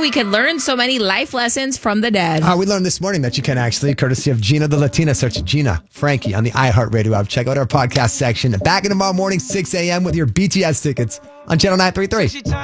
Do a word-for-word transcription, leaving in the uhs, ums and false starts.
we could learn so many life lessons from the dead. Uh, we learned this morning that you can actually, courtesy of Gina the Latina. Search Gina Frankie on the iHeartRadio app. Check out our podcast section. Back in tomorrow morning, six a.m. with your B T S tickets on Channel nine thirty-three.